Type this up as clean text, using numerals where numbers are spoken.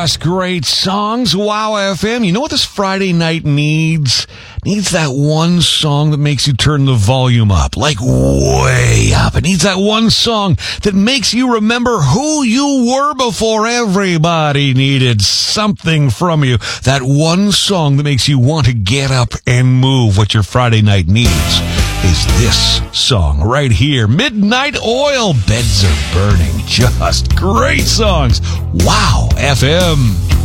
Just great songs. Wow FM. You know what this Friday night needs? Needs that one song that makes you turn the volume up, like way up. It needs that one song that makes you remember who you were before everybody needed something from you. That one song that makes you want to get up and move. What your Friday night needs is this song right here. Midnight Oil, Beds Are Burning. Just great songs. Wow FM.